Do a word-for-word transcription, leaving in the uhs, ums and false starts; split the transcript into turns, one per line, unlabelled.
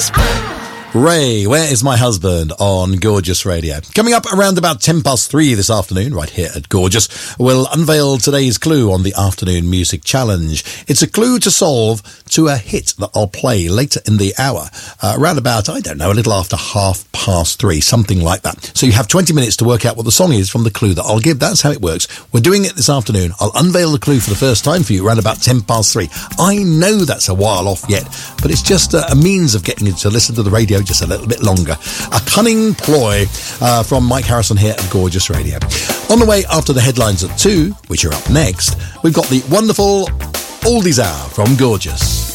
Ray, Where Is My Husband on Gorgeous Radio. Coming up around about ten past three this afternoon, right here at Gorgeous, we'll unveil today's clue on the Afternoon Music Challenge. It's a clue to solve to a hit that I'll play later in the hour, uh, around about, I don't know, a little after half past three, something like that. So you have twenty minutes to work out what the song is from the clue that I'll give. That's how it works. We're doing it this afternoon. I'll unveil the clue for the first time for you around about ten past three. I know that's a while off yet, but it's just a, a means of getting you to listen to the radio just a little bit longer. A cunning ploy uh, from Mike Harrison here at Gorgeous Radio. On the way after the headlines at two, which are up next, we've got the wonderful Oldies Hour from Gorgeous.